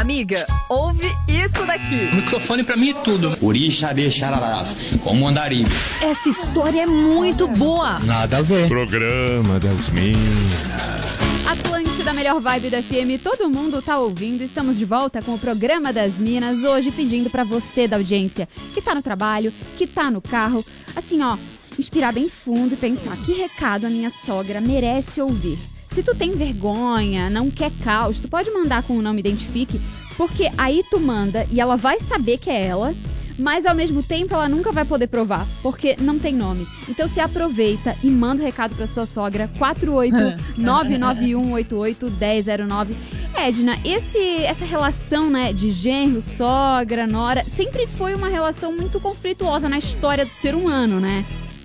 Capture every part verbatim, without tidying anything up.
Amiga, ouve isso daqui. O microfone pra mim é tudo. Orixabê xararás, como andarim. Essa história é muito boa. Nada a ver. Programa das Minas. Atlântida, melhor vibe da F M, todo mundo tá ouvindo. Estamos de volta com o Programa das Minas, hoje pedindo pra você da audiência, que tá no trabalho, que tá no carro, assim ó, inspirar bem fundo e pensar, que recado a minha sogra merece ouvir. Se tu tem vergonha, não quer caos, tu pode mandar com o não me identifique, porque aí tu manda e ela vai saber que é ela, mas ao mesmo tempo ela nunca vai poder provar, porque não tem nome. Então se aproveita e manda o recado pra sua sogra, quatro oito nove nove um oito oito um zero zero nove. Edna, esse, essa relação, né, de genro, sogra, nora, sempre foi uma relação muito conflituosa na história do ser humano, né?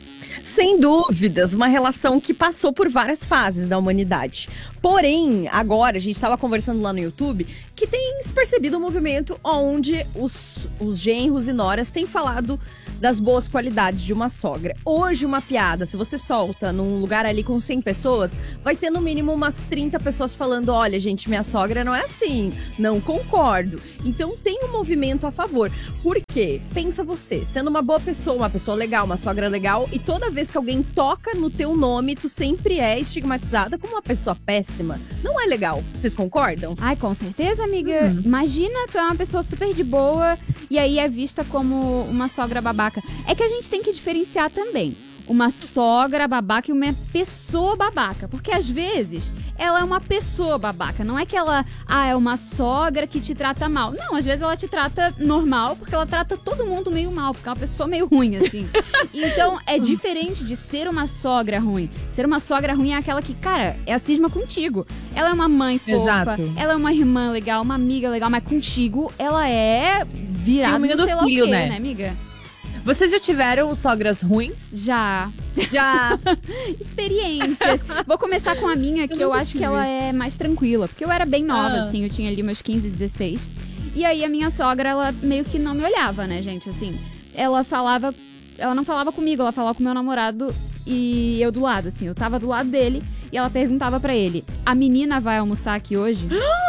Sem dúvidas, uma relação que passou por várias fases da humanidade. Porém, agora, a gente estava conversando lá no YouTube, que tem se percebido um movimento onde os, os genros e noras têm falado das boas qualidades de uma sogra. Hoje, uma piada, se você solta num lugar ali com cem pessoas, vai ter no mínimo umas trinta pessoas falando, olha, gente, minha sogra não é assim, não concordo. Então, tem um movimento a favor. Por quê? Pensa você, sendo uma boa pessoa, uma pessoa legal, uma sogra legal, e toda vez que alguém toca no teu nome, tu sempre é estigmatizada como uma pessoa péssima. Não é legal. Vocês concordam? Ai, com certeza, amiga. Uhum. Imagina, tu é uma pessoa super de boa e aí é vista como uma sogra babaca. É que a gente tem que diferenciar também uma sogra babaca e uma pessoa babaca. Porque às vezes ela é uma pessoa babaca. Não é que ela ah, é uma sogra que te trata mal. Não, às vezes ela te trata normal, porque ela trata todo mundo meio mal, porque é uma pessoa meio ruim, assim. Então é diferente de ser uma sogra ruim. Ser uma sogra ruim é aquela que, cara, é a cisma contigo. Ela é uma mãe fofa, Exato. Ela é uma irmã legal, uma amiga legal, mas contigo ela é virada no sei lá o quê, né, amiga? Vocês já tiveram sogras ruins? Já. Já. Experiências. Vou começar com a minha, que eu, eu acho que ela é mais tranquila. Porque eu era bem nova, ah. assim, eu tinha ali meus quinze, dezesseis. E aí a minha sogra, ela meio que não me olhava, né, gente, assim. Ela falava, ela não falava comigo, ela falava com meu namorado e eu do lado, assim. Eu tava do lado dele e ela perguntava pra ele, a menina vai almoçar aqui hoje?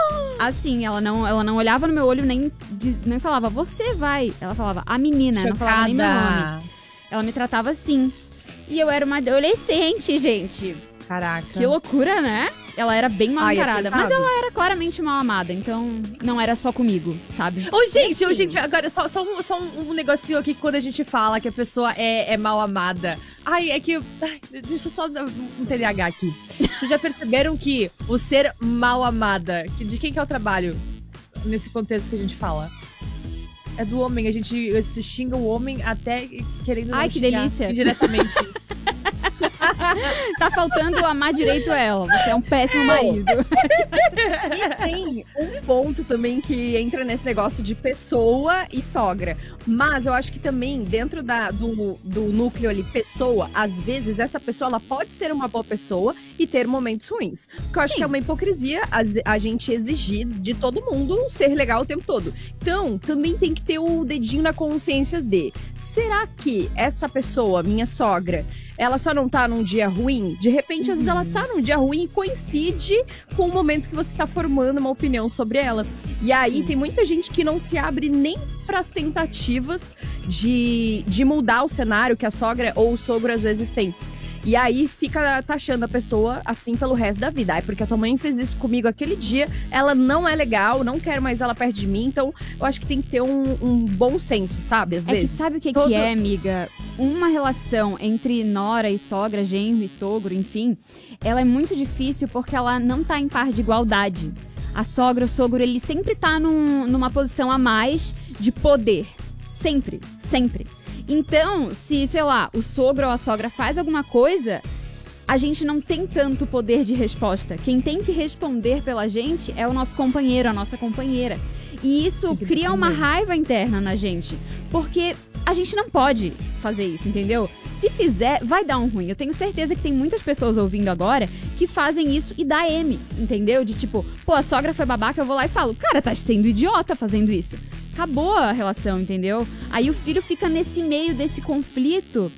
Assim, ela não, ela não olhava no meu olho, nem, nem falava, você vai. Ela falava, a menina, Chocada. Não falava nem meu nome. Ela me tratava assim. E eu era uma adolescente, gente. Caraca. Que loucura, né? Ela era bem mal Ai, encarada. é mas ela era claramente mal amada, então não era só comigo, sabe? Ô, gente, ô, gente, agora só, só, um, só um negocinho aqui quando a gente fala que a pessoa é, é mal amada. Ai, é que... Ai, deixa eu só um T D A H aqui. Vocês já perceberam que o ser mal amada, que, de quem que é o trabalho nesse contexto que a gente fala? É do homem, a gente se xinga o homem até querendo Ai, não que xingar delícia. Indiretamente. Tá faltando amar direito ela. Você é um péssimo marido. E tem um ponto também que entra nesse negócio de pessoa e sogra. Mas eu acho que também dentro da, do, do núcleo ali, pessoa, às vezes essa pessoa ela pode ser uma boa pessoa e ter momentos ruins. Porque eu acho Sim. que é uma hipocrisia a, a gente exigir de todo mundo ser legal o tempo todo. Então, também tem que ter o dedinho na consciência de, será que essa pessoa, minha sogra, ela só não tá num dia ruim? De repente, às vezes ela tá num dia ruim e coincide com o momento que você tá formando uma opinião sobre ela. E aí, tem muita gente que não se abre nem pras tentativas de, de mudar o cenário que a sogra ou o sogro às vezes tem. E aí fica taxando a pessoa assim pelo resto da vida. Ai, porque a tua mãe fez isso comigo aquele dia, ela não é legal, não quero mais ela perto de mim. Então, eu acho que tem que ter um, um bom senso, sabe? Às é vezes. Que sabe o que, Todo... que é, amiga? Uma relação entre nora e sogra, genro e sogro, enfim, ela é muito difícil porque ela não tá em par de igualdade. A sogra, o sogro, ele sempre tá num, numa posição a mais de poder. Sempre, sempre. Então, se, sei lá, o sogro ou a sogra faz alguma coisa, a gente não tem tanto poder de resposta. Quem tem que responder pela gente é o nosso companheiro, a nossa companheira. E isso cria uma raiva interna na gente, porque a gente não pode fazer isso, entendeu? Se fizer, vai dar um ruim. Eu tenho certeza que tem muitas pessoas ouvindo agora que fazem isso e dá M, entendeu? De tipo, pô, a sogra foi babaca, eu vou lá e falo, cara, tá sendo idiota fazendo isso. Acabou a relação, entendeu? Aí o filho fica nesse meio desse conflito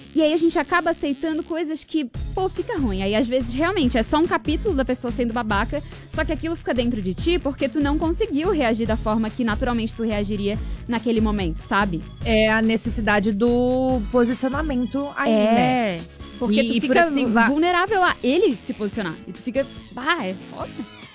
E aí a gente acaba aceitando coisas que, pô, fica ruim. Aí às vezes realmente é só um capítulo da pessoa sendo babaca, só que aquilo fica dentro de ti porque tu não conseguiu reagir da forma que naturalmente tu reagiria naquele momento, sabe? É a necessidade do posicionamento aí, é. né? Porque E- tu e por fica aqui vai- vulnerável a ele se posicionar. E tu fica, bah, é foda.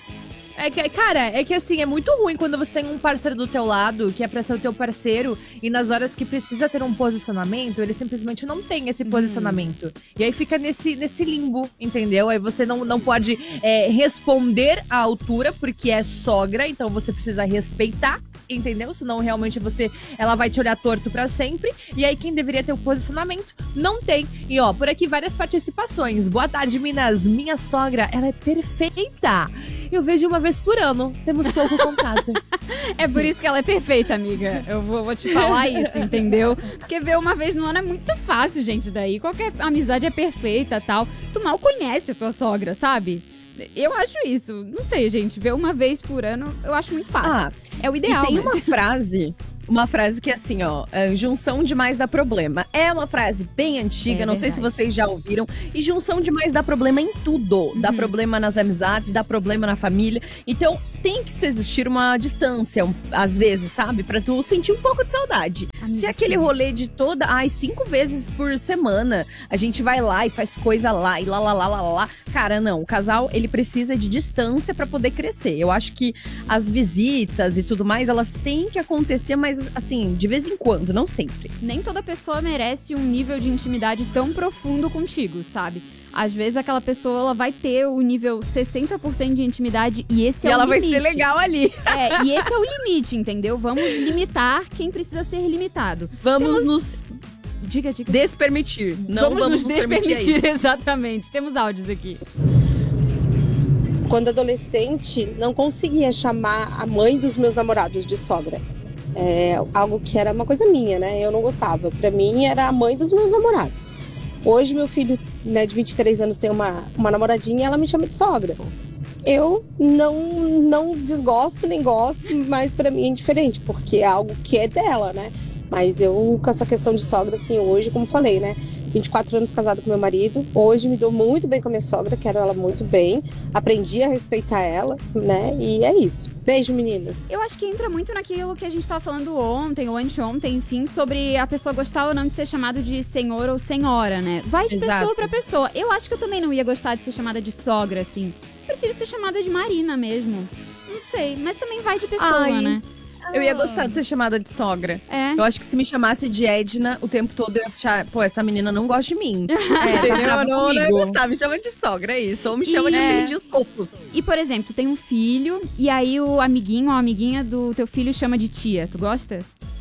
É que, cara, é que assim, é muito ruim quando você tem um parceiro do teu lado, que é pra ser o teu parceiro, e nas horas que precisa ter um posicionamento, ele simplesmente não tem esse posicionamento. E aí fica nesse, nesse limbo, entendeu? Aí você não, não pode é, responder à altura, porque é sogra, então você precisa respeitar. Entendeu? Senão realmente você, ela vai te olhar torto pra sempre. E aí quem deveria ter o posicionamento não tem. E ó, por aqui várias participações. Boa tarde, Minas. Minha sogra, ela é perfeita. Eu vejo uma vez por ano. Temos pouco contato. É por isso que ela é perfeita, amiga. Eu vou, vou te falar isso, entendeu? Porque ver uma vez no ano é muito fácil, gente. Daí qualquer amizade é perfeita, tal. Tu mal conhece a tua sogra, sabe? Eu acho isso. Não sei, gente. Ver uma vez por ano, eu acho muito fácil. Ah, é o ideal. E tem mas- uma frase, uma frase que é assim, ó, é, junção demais dá problema. É uma frase bem antiga, É não sei se verdade. vocês já ouviram. E junção demais dá problema em tudo. Dá Uhum. problema nas amizades, dá problema na família. Então tem que se existir uma distância, um- às vezes, sabe? Pra tu sentir um pouco de saudade. Amiga, Se aquele sim. rolê de toda, ai, cinco vezes por semana, a gente vai lá e faz coisa lá e lá, lá, lá, lá, lá. Cara, não. O casal, ele precisa de distância pra poder crescer. Eu acho que as visitas e tudo mais, elas têm que acontecer, mas assim, de vez em quando, não sempre. Nem toda pessoa merece um nível de intimidade tão profundo contigo, sabe? Às vezes aquela pessoa ela vai ter o nível sessenta por cento de intimidade e esse e é ela o vai limite. ser legal ali. É, e esse é o limite, entendeu? Vamos limitar quem precisa ser limitado. Vamos Temos- nos Diga, diga. despermitir. Não vamos, vamos, nos permitir despermitir, isso. exatamente. Temos áudios aqui. Quando adolescente, não conseguia chamar a mãe dos meus namorados de sogra. É algo que era uma coisa minha, né? Eu não gostava. Pra mim, era a mãe dos meus namorados. Hoje, meu filho, né, de vinte e três anos, tem uma, uma namoradinha e ela me chama de sogra. Eu não, não desgosto nem gosto, mas pra mim é diferente, porque é algo que é dela, né? Mas eu, com essa questão de sogra, assim, hoje, como falei, né? vinte e quatro anos casado com meu marido. Hoje me dou muito bem com a minha sogra, quero ela muito bem. Aprendi a respeitar ela, né? E é isso. Beijo, meninas. Eu acho que entra muito naquilo que a gente tava falando ontem ou anteontem, enfim, sobre a pessoa gostar ou não de ser chamado de senhor ou senhora, né? Vai de Exato. pessoa pra pessoa. Eu acho que eu também não ia gostar de ser chamada de sogra, assim. Prefiro ser chamada de Marina mesmo. Não sei, mas também vai de pessoa, Ai, né? Eu ia gostar de ser chamada de sogra. É. Eu acho que se me chamasse de Edna o tempo todo, eu ia achar, pô, essa menina não gosta de mim. É, Entendeu? tá Eu não, não ia comigo. gostar. Me chama de sogra, é isso. Ou me chama E- de é. apelidos fofos. E, por exemplo, tu tem um filho e aí o amiguinho ou a amiguinha do teu filho chama de tia. Tu gosta?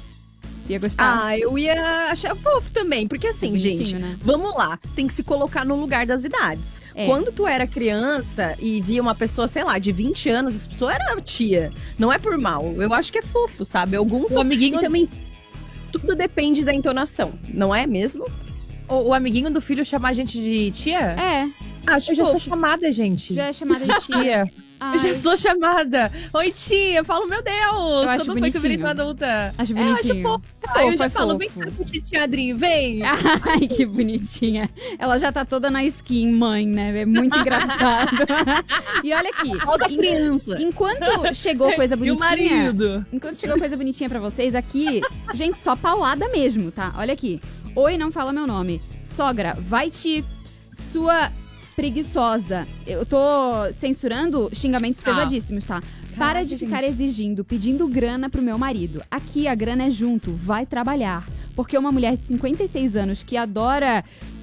Tu ia gostar? Ah, eu ia achar fofo também. Porque assim, Bonitinho, gente, né? vamos lá. Tem que se colocar no lugar das idades. É. Quando tu era criança e via uma pessoa, sei lá, de vinte anos, essa pessoa era tia. Não é por mal. Eu acho que é fofo, sabe? Alguns O são- amiguinho- e também tudo depende da entonação, não é mesmo? O, o amiguinho do filho chamar a gente de tia? É, Acho Eu já sou fofo. chamada, gente. já é chamada de tia. Tia. Ai, Eu já sou chamada. Oi, tia. Eu falo, meu Deus. acho Quando foi que eu virei bonitinho. uma adulta? Acho É, eu acho bonitinho. fofo. É Aí eu fofo, já é falo, fofo. vem cá, tia Adrinho, vem. Ai, que bonitinha. Ela já tá toda na skin, mãe, né? É muito engraçado. E olha aqui. Falta en- criança. Enquanto chegou coisa E o bonitinha. marido. Enquanto chegou coisa bonitinha pra vocês aqui, gente, só paulada mesmo, tá? Olha aqui. Oi, não fala meu nome. Sogra, vai te. Sua preguiçosa. Eu tô censurando xingamentos Ah. pesadíssimos, tá? Para de ficar exigindo, pedindo grana pro meu marido. Aqui a grana é junto, vai trabalhar. Porque uma mulher de cinquenta e seis anos que adora.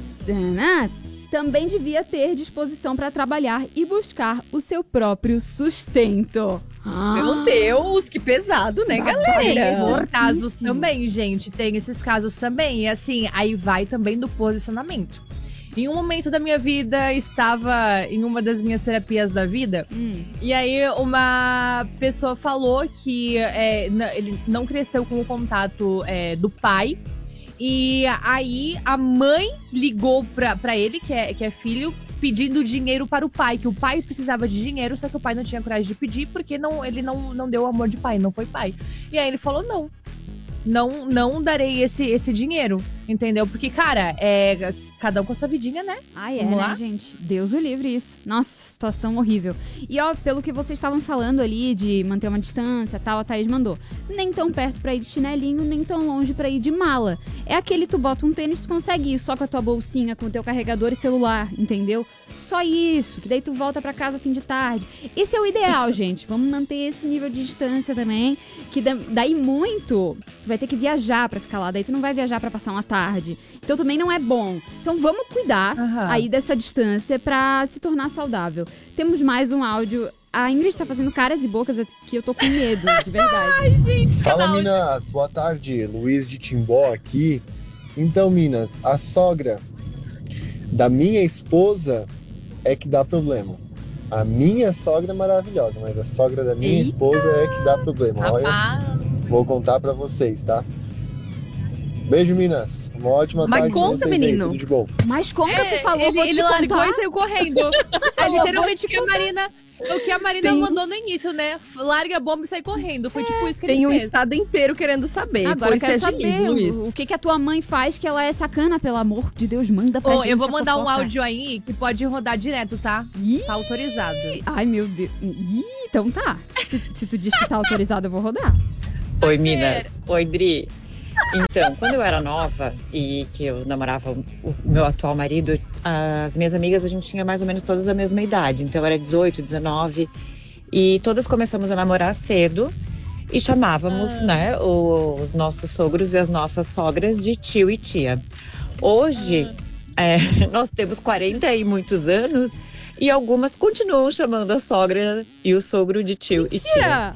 Tanã, também devia ter disposição pra trabalhar e buscar o seu próprio sustento. Meu Deus, que pesado, né, galera? Por casos Fortíssimo. também, gente. Tem esses casos também. E assim, aí vai também do posicionamento. Em um momento da minha vida, estava em uma das minhas terapias da vida. Hum. E aí, uma pessoa falou que é, n- ele não cresceu com o contato é, do pai. E aí, a mãe ligou pra, pra ele, que é, que é filho, pedindo dinheiro para o pai. Que o pai precisava de dinheiro, só que o pai não tinha coragem de pedir, porque não, ele não, não deu amor de pai, não foi pai. E aí ele falou, não. Não, não darei esse, esse dinheiro. Entendeu? Porque, cara, é cada um com a sua vidinha, né? Ai, é, Vamos né, lá? gente? Deus o livre isso. Nossa, situação horrível. E, ó, pelo que vocês estavam falando ali de manter uma distância e tal, a Thaís mandou. Nem tão perto pra ir de chinelinho, nem tão longe pra ir de mala. É aquele tu bota um tênis, tu consegue ir só com a tua bolsinha, com o teu carregador e celular, entendeu? Só isso, que daí tu volta pra casa fim de tarde. Esse é o ideal, gente. Vamos manter esse nível de distância também, que da- daí muito, tu vai ter que viajar pra ficar lá, daí tu não vai viajar pra passar uma tarde. Então também não é bom. Então vamos cuidar Aham. aí dessa distância pra se tornar saudável. Temos mais um áudio. A Ingrid tá fazendo caras e bocas que eu tô com medo, de verdade. Fala, Minas. Boa tarde. Luiz de Timbó aqui. Então, Minas, a sogra da minha esposa é que dá problema. A minha sogra é maravilhosa, mas a sogra da minha Eita! esposa é que dá problema. Olha, Rapaz. vou contar pra vocês, tá? Beijo, Minas. Uma ótima Mas tarde pra conta, vocês aí. menino. Tudo de bom. Mas como É, tu falou, ele, vou te ele largou contar. e saiu correndo. É Falou, literalmente o vou que a Marina, o que a Marina Tem- mandou no início, né? Larga a bomba e sai correndo. Foi tipo isso que Tem ele um fez. estado inteiro querendo saber. Agora eu pois quero se agilize, saber Luiz. o, o que, que a tua mãe faz que ela é sacana, pelo amor de Deus, manda pra Ô, gente eu vou a mandar um fofoca. áudio aí que pode rodar direto, tá? Ih, Tá autorizado. ai, meu Deus. Ih, então tá. Se, se tu diz que tá autorizado, eu vou rodar. Oi, Minas. Oi, Dri. Então, quando eu era nova e que eu namorava o meu atual marido, as minhas amigas, a gente tinha mais ou menos todas a mesma idade. Então, era dezoito, dezenove. E todas começamos a namorar cedo e chamávamos, né, os nossos sogros e as nossas sogras de tio e tia. Hoje, é, nós temos quarenta e muitos anos e algumas continuam chamando a sogra e o sogro de tio e tia. Tira!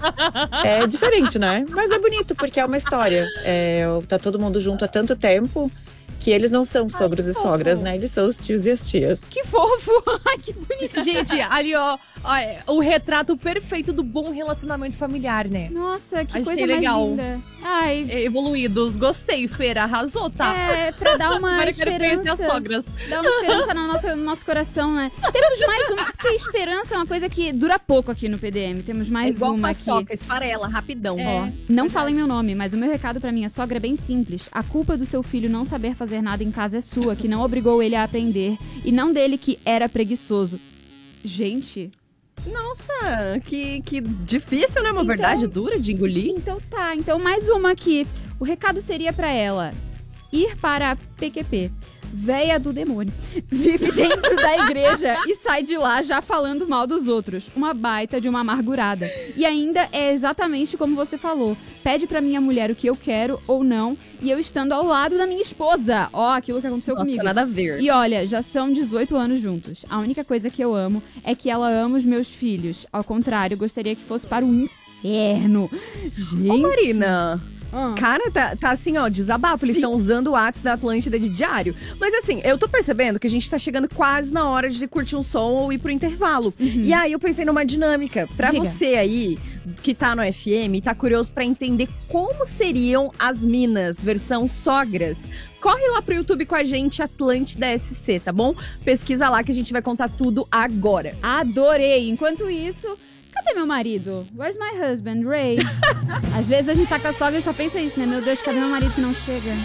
É diferente, né? Mas é bonito, porque é uma história. É, tá todo mundo junto há tanto tempo que eles não são sogros e sogras, né? Eles são os tios e as tias. Que fofo! Ai, que bonito. Gente, ali, ó, ó, é o retrato perfeito do bom relacionamento familiar, né? Nossa, que Achei coisa mais legal. linda. Ai, Evoluídos, gostei, Feira, arrasou, tá? é pra dar uma Agora eu quero conhecer as esperança. sogras. Dá uma esperança no nosso, no nosso coração, né? Temos mais uma, porque esperança é uma coisa que dura pouco aqui no P D M. Temos É mais igual uma aqui. paçoca, esfarela, rapidão. É. Ó, não falem meu nome, mas o meu recado pra minha sogra é bem simples. A culpa do seu filho não saber fazer nada em casa é sua, que não obrigou ele a aprender. E não dele que era preguiçoso. Gente, Nossa, que, que difícil, né? Uma Então- verdade dura de engolir. então tá. Então mais uma aqui. O recado seria pra ela ir para a P Q P. Véia do demônio. Vive dentro da igreja e sai de lá já falando mal dos outros. Uma baita de uma amargurada. E ainda é exatamente como você falou. Pede pra minha mulher o que eu quero ou não. E eu estando ao lado da minha esposa. Ó, aquilo que aconteceu Nossa, comigo. nada a ver. E olha, já são dezoito anos juntos. A única coisa que eu amo é que ela ama os meus filhos. Ao contrário, gostaria que fosse para o inferno. Gente. Ô, Marina, Ah. cara, tá, tá assim, ó, desabafo. Eles estão usando o WhatsApp da Atlântida de diário. Mas assim, eu tô percebendo que a gente tá chegando quase na hora de curtir um som ou ir pro intervalo. E aí eu pensei numa dinâmica. Pra Diga. você aí, que tá no F M e tá curioso pra entender como seriam as minas, versão sogras, corre lá pro YouTube com a gente, Atlântida S C, tá bom? Pesquisa lá que a gente vai contar tudo agora. Adorei. Enquanto isso, cadê meu marido? Where's my husband, Ray? Às vezes a gente tá com a sogra e só pensa isso, né? Meu Deus, cadê meu marido que não chega?